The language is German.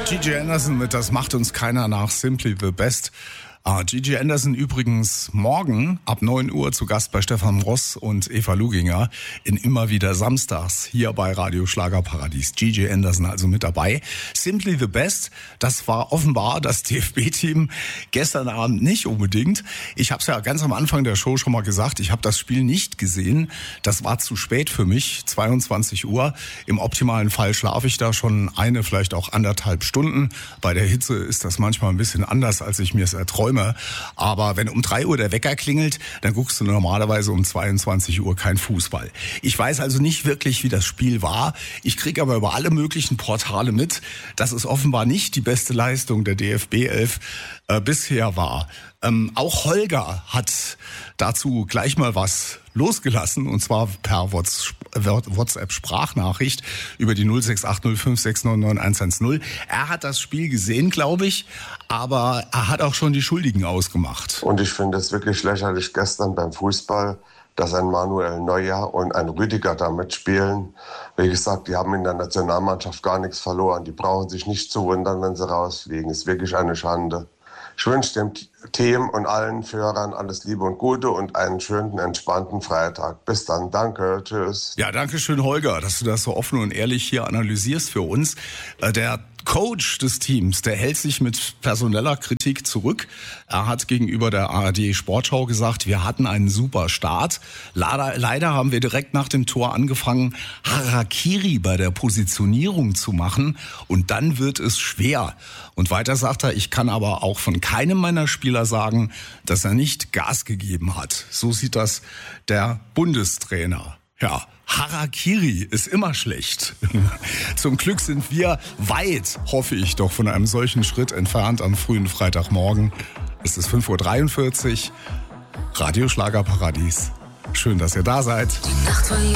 Gigi Anderson mit Das macht uns keiner nach, Simply the Best. Gigi Anderson übrigens morgen ab 9 Uhr zu Gast bei Stefan Ross und Eva Luginger in Immer wieder Samstags hier bei Radio Schlagerparadies. Gigi Anderson also mit dabei. Simply the Best, das war offenbar das DFB-Team gestern Abend nicht unbedingt. Ich habe es ja ganz am Anfang der Show schon mal gesagt, ich habe das Spiel nicht gesehen. Das war zu spät für mich, 22 Uhr. Im optimalen Fall schlafe ich da schon eine, vielleicht auch 1,5 Stunden. Bei der Hitze ist das manchmal ein bisschen anders, als ich mir es erträume. Aber wenn um 3 Uhr der Wecker klingelt, dann guckst du normalerweise um 22 Uhr kein Fußball. Ich weiß also nicht wirklich, wie das Spiel war. Ich kriege aber über alle möglichen Portale mit, dass es offenbar nicht die beste Leistung der DFB-11 bisher war. Auch Holger hat dazu gleich mal was losgelassen, und zwar per WhatsApp-Sprachnachricht über die 068056999110. Er hat das Spiel gesehen, glaube ich, aber er hat auch schon die Schuldigen ausgemacht. Und ich finde es wirklich lächerlich gestern beim Fußball, dass ein Manuel Neuer und ein Rüdiger da mitspielen. Wie gesagt, die haben in der Nationalmannschaft gar nichts verloren. Die brauchen sich nicht zu wundern, wenn sie rausfliegen. Ist wirklich eine Schande. Ich wünsche dem Team und allen Führern alles Liebe und Gute und einen schönen, entspannten Freitag. Bis dann. Danke. Tschüss. Ja, danke schön, Holger, dass du das so offen und ehrlich hier analysierst für uns. Der Coach des Teams, der hält sich mit personeller Kritik zurück. Er hat gegenüber der ARD Sportschau gesagt, wir hatten einen super Start. Leider haben wir direkt nach dem Tor angefangen, Harakiri bei der Positionierung zu machen. Und dann wird es schwer. Und weiter sagt er, ich kann aber auch von keinem meiner Spieler sagen, dass er nicht Gas gegeben hat. So sieht das der Bundestrainer. Ja, Harakiri ist immer schlecht. Zum Glück sind wir weit, hoffe ich doch, von einem solchen Schritt entfernt am frühen Freitagmorgen. Es ist 5:43 Uhr, Radio Schlagerparadies. Schön, dass ihr da seid.